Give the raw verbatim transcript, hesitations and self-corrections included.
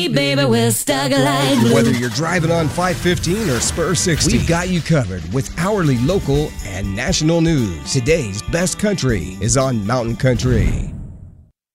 Baby, we're stuck like glue. Whether you're driving on five fifteen or Spur sixty, we've got you covered with hourly local and national news. Today's best country is on Mountain Country.